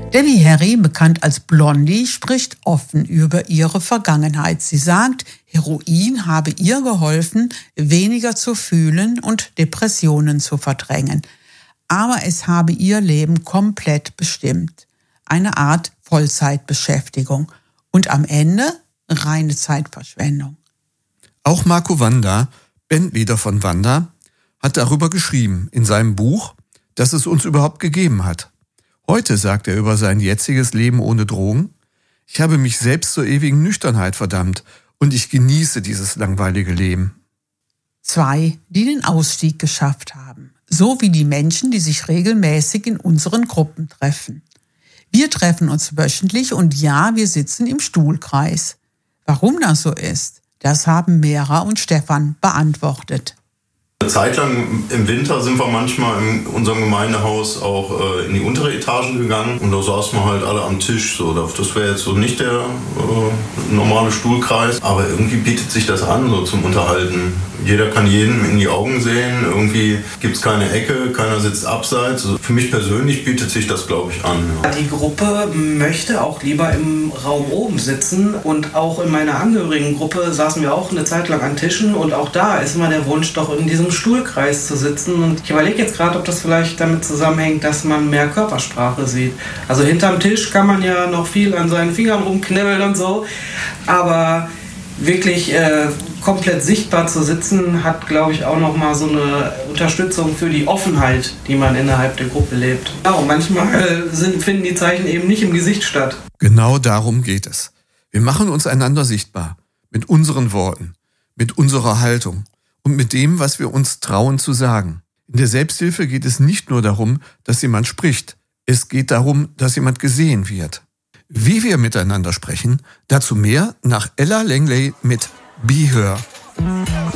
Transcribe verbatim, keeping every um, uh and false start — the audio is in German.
Debbie Harry, bekannt als Blondie, spricht offen über ihre Vergangenheit. Sie sagt, Heroin habe ihr geholfen, weniger zu fühlen und Depressionen zu verdrängen. Aber es habe ihr Leben komplett bestimmt. Eine Art Vollzeitbeschäftigung. Und am Ende reine Zeitverschwendung. Auch Marco Wanda, Bandleader von Wanda, hat darüber geschrieben in seinem Buch, das es uns überhaupt gegeben hat. Heute sagt er über sein jetziges Leben ohne Drogen: Ich habe mich selbst zur ewigen Nüchternheit verdammt und ich genieße dieses langweilige Leben. Zwei, die den Ausstieg geschafft haben. So wie die Menschen, die sich regelmäßig in unseren Gruppen treffen. Wir treffen uns wöchentlich und ja, wir sitzen im Stuhlkreis. Warum das so ist, das haben Mera und Stefan beantwortet. Eine Zeit lang im Winter sind wir manchmal in unserem Gemeindehaus auch äh, in die untere Etage gegangen und da saßen wir halt alle am Tisch. So. Das wäre jetzt so nicht der äh, normale Stuhlkreis, aber irgendwie bietet sich das an, so zum Unterhalten. Jeder kann jedem in die Augen sehen, irgendwie gibt es keine Ecke, keiner sitzt abseits. Also für mich persönlich bietet sich das, glaube ich, an. Ja. Die Gruppe möchte auch lieber im Raum oben sitzen und auch in meiner Angehörigengruppe saßen wir auch eine Zeit lang an Tischen und auch da ist immer der Wunsch, doch in diesem Stuhlkreis zu sitzen. Und ich überlege jetzt gerade, ob das vielleicht damit zusammenhängt, dass man mehr Körpersprache sieht. Also hinterm Tisch kann man ja noch viel an seinen Fingern rumknibbeln und so, aber wirklich äh, komplett sichtbar zu sitzen, hat, glaube ich, auch nochmal so eine Unterstützung für die Offenheit, die man innerhalb der Gruppe lebt. Ja, und manchmal sind, finden die Zeichen eben nicht im Gesicht statt. Genau darum geht es. Wir machen uns einander sichtbar. Mit unseren Worten, mit unserer Haltung und mit dem, was wir uns trauen zu sagen. In der Selbsthilfe geht es nicht nur darum, dass jemand spricht. Es geht darum, dass jemand gesehen wird. Wie wir miteinander sprechen, dazu mehr nach Ella Langley mit Be Her.